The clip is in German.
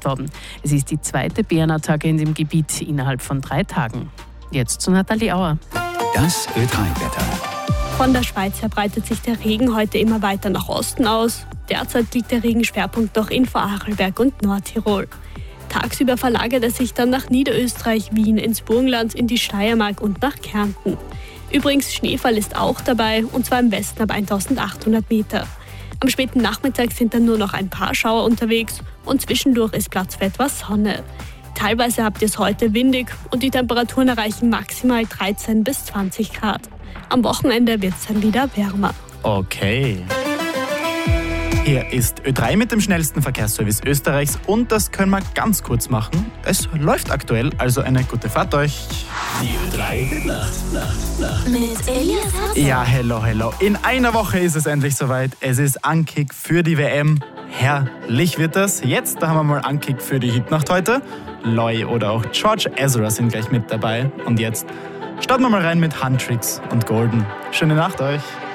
haben. Es ist die zweite Bärenattacke in dem Gebiet innerhalb von 3 Tagen. Jetzt zu Nathalie Auer. Das Ö3-Wetter. Von der Schweiz her breitet sich der Regen heute immer weiter nach Osten aus. Derzeit liegt der Regenschwerpunkt noch in Vorarlberg und Nordtirol. Tagsüber verlagert er sich dann nach Niederösterreich, Wien, ins Burgenland, in die Steiermark und nach Kärnten. Übrigens, Schneefall ist auch dabei, und zwar im Westen ab 1800 Meter. Am späten Nachmittag sind dann nur noch ein paar Schauer unterwegs und zwischendurch ist Platz für etwas Sonne. Teilweise habt ihr es heute windig und die Temperaturen erreichen maximal 13 bis 20 Grad. Am Wochenende wird es dann wieder wärmer. Okay. Hier ist Ö3 mit dem schnellsten Verkehrsservice Österreichs und das können wir ganz kurz machen. Es läuft aktuell, also eine gute Fahrt euch. Die Ö3 Nacht. Mit Elias Hassel. Ja, hello. In einer Woche ist es endlich soweit. Es ist Ankick für die WM. Herrlich wird das. Jetzt, da haben wir mal Ankick für die Hitnacht heute. Loy oder auch George Ezra sind gleich mit dabei. Und jetzt starten wir mal rein mit Huntrix und Golden. Schöne Nacht euch.